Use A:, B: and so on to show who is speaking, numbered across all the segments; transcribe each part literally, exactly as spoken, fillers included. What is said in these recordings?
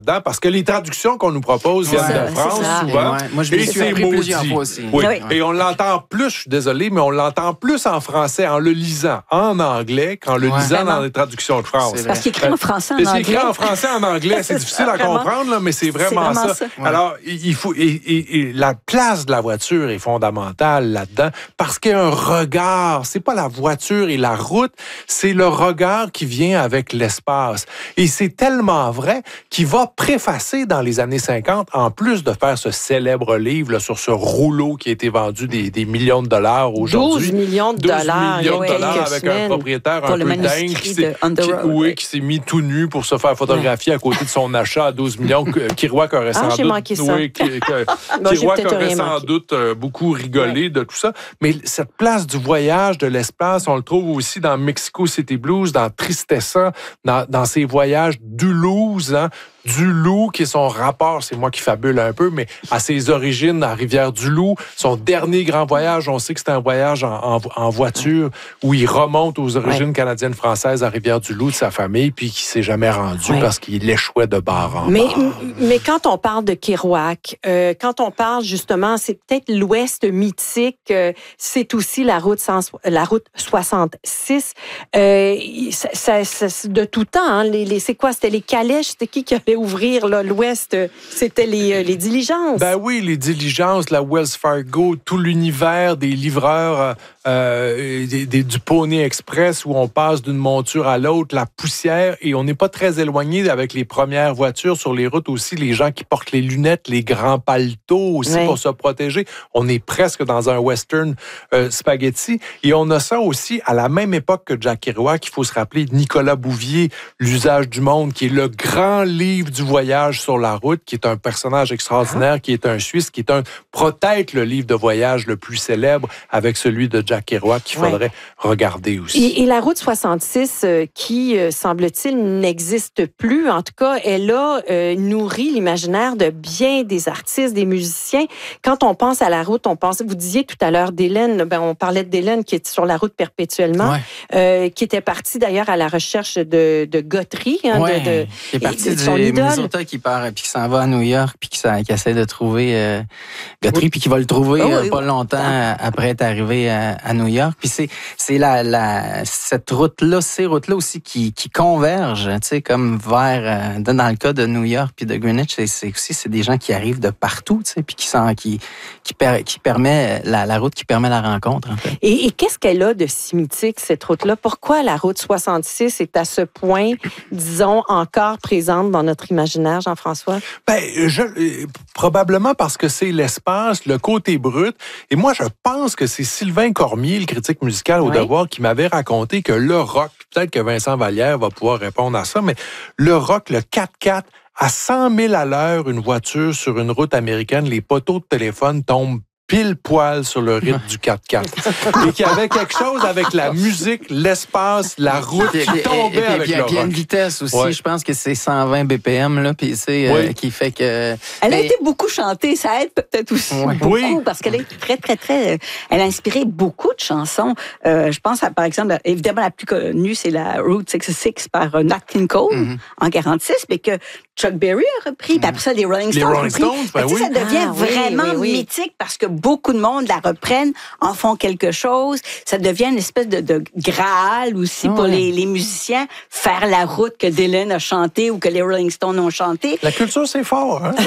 A: Parce que les traductions qu'on nous propose viennent
B: Ouais,
A: de France, souvent.
C: Ouais. Moi, je me
A: et
C: suis
A: c'est
C: appris plusieurs
A: maudit.
C: fois aussi.
A: Oui.
B: Oui.
A: Et on l'entend plus, je suis désolé, mais on l'entend plus en français en le lisant en anglais qu'en le
C: Ouais.
A: lisant
B: Vraiment.
A: dans les traductions de France.
C: C'est
B: Parce qu'il écrit en français, en
A: Mais c'est
B: anglais.
A: écrit en français, en anglais. C'est difficile à
B: Vraiment.
A: comprendre, là, mais c'est vraiment,
B: C'est vraiment
A: ça.
B: ça.
C: Ouais.
A: Alors, il faut, et, et- et la place de la voiture est fondamentale là-dedans parce qu'il y a un regard. C'est pas la voiture et la route, c'est le regard qui vient avec l'espace. Et c'est tellement vrai qu'il va préfacer dans les années cinquante, en plus de faire ce célèbre livre là, sur ce rouleau qui a été vendu des, des millions de dollars aujourd'hui.
B: douze millions de dollars,
A: douze millions
B: il y a
A: de dollars
B: quelques
A: avec
B: semaines,
A: un propriétaire
B: pour
A: un
B: le
A: peu dingue
B: manuscrit
A: qui s'est,
B: de On the
A: qui-
B: Road,
A: oui,
B: oui.
A: qui s'est mis tout nu pour se faire photographier à côté de son achat à douze millions. Kerouac aurait sans
B: Ah, j'ai
A: doute...
B: manqué ça.
A: Oui, que- que-
B: Bon, j'ai
A: Kerouac
B: peut-être
A: aurait
B: rien
A: sans
B: manqué.
A: doute euh, beaucoup rigolé de tout ça. Mais cette place du voyage, de l'espace, on le trouve aussi dans Mexico City Blues, dans Tristessa, dans, dans ces voyages d'Uluz, hein, du loup, qui est son rapport, c'est moi qui fabule un peu, mais à ses origines à Rivière-du-Loup. Son dernier grand voyage, on sait que c'est un voyage en, en, en voiture où il remonte aux origines
B: Ouais.
A: canadiennes-françaises à Rivière-du-Loup de sa famille, puis qui s'est jamais rendu
B: Ouais.
A: parce qu'il échouait de bar en
B: Mais,
A: bar.
B: mais quand on parle de Kerouac, euh, quand on parle justement, c'est peut-être l'Ouest mythique, euh, c'est aussi la route, cent, la route soixante-six. Euh, ça, ça, ça, de tout temps, hein, les, les, c'est quoi? C'était les calèches? C'était qui qui allait ouvrir là, l'Ouest? C'était les, euh, les diligences.
A: Ben oui, les diligences, la Wells Fargo, tout l'univers des livreurs euh, des, des, du Pony Express où on passe d'une monture à l'autre, la poussière, et on n'est pas très éloigné avec les premières voitures sur les routes aussi, les gens qui portent les lunettes, les grands paletots aussi
B: Ouais.
A: pour se protéger. On est presque dans un western euh, spaghetti. Et on a ça aussi à la même époque que Jack Kerouac. Il faut se rappeler Nicolas Bouvier, L'usage du monde, qui est le grand livre du voyage sur la route, qui est un personnage extraordinaire, ah. qui est un Suisse, qui est un peut-être le livre de voyage le plus célèbre avec celui de Jack Kerouac qu'il faudrait ouais. regarder aussi.
B: Et, et la route soixante-six, euh, qui, euh, semble-t-il, n'existe plus, en tout cas, elle a euh, nourri l'imaginaire de bien des artistes, des musiciens. Quand on pense à la route, on pense, vous disiez tout à l'heure d'Hélène, ben, on parlait d'Hélène qui est sur la route perpétuellement, ouais. euh, qui était partie d'ailleurs à la recherche de, de Guthrie. Hein,
C: ouais,
B: de, de,
C: qui est partie
B: de
C: du
B: son idole.
C: Minnesota qui part, puis qui s'en va à New York, puis qui, qui essaie de trouver euh, Guthrie, oui. puis qui va le trouver oh, euh, oui, pas oui. longtemps ah. après être arrivé à, à New York. Puis c'est, c'est la, la, cette route-là, ces routes-là aussi qui, qui convergent, tu sais, comme vers, euh, dans le cas de New York puis de Greenwich, c'est, c'est aussi c'est des gens qui arrivent de partout, tu sais, puis qui, sont, qui, qui, per, qui permet, la, la route qui permet la rencontre, en fait.
B: Et, et qu'est-ce qu'elle a de si mythique, cette route-là? Pourquoi la route soixante-six est à ce point, disons, encore présente dans notre imaginaire, Jean-François?
A: Ben, je, probablement parce que c'est l'espace, le côté brut. Et moi, je pense que c'est Sylvain Cormier, le critique musical au oui. Devoir, qui m'avait raconté que le rock, peut-être que Vincent Vallière va pouvoir répondre à ça, mais le rock, le quatre-quatre, à cent mille à l'heure, une voiture sur une route américaine, les poteaux de téléphone tombent pile poil sur le rythme du quatre-quatre. Et qu'il y avait quelque chose avec la musique, l'espace, la route qui tombait et, et, et, avec
C: et,
A: le
C: rock. Il y a une vitesse aussi, ouais. je pense que c'est cent vingt B P M, là, puis c'est oui. euh, qui fait que...
B: Elle
C: mais...
B: a été beaucoup chantée, ça aide peut-être aussi ouais. beaucoup, oui. parce qu'elle est très, très, très... Elle a inspiré beaucoup de chansons. Euh, je pense, à, par exemple, évidemment, la plus connue, c'est la Route soixante-six par Nat King Cole, mm-hmm. en quarante-six, mais que Chuck Berry a repris, puis après ça, les Rolling Stones
A: les Rolling Stones, ben oui.
B: Ça devient
A: ah,
B: vraiment
A: oui, oui, oui.
B: mythique parce que beaucoup de monde la reprennent, en font quelque chose. Ça devient une espèce de, de graal aussi oh, pour ouais. les, les musiciens, faire la route que Dylan a chanté ou que les Rolling Stones ont chanté.
A: La culture, c'est fort, hein?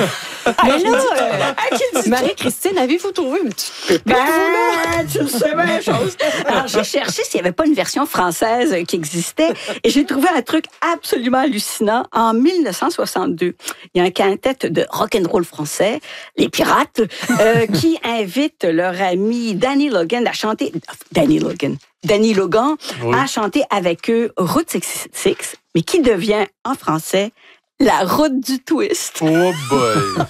B: Mais là, euh, Marie-Christine, avez-vous trouvé une petite pépite? Ben, tu sais bien chose. Alors, j'ai cherché s'il n'y avait pas une version française qui existait et j'ai trouvé un truc absolument hallucinant. En dix-neuf cent soixante-deux, il y a un quintet de rock'n'roll français, les Pirates, euh, qui invite leur ami Danny Logan à chanter... Danny Logan. Danny Logan oui. a chanté avec eux Route soixante-six, mais qui devient en français la route du twist.
A: Oh boy!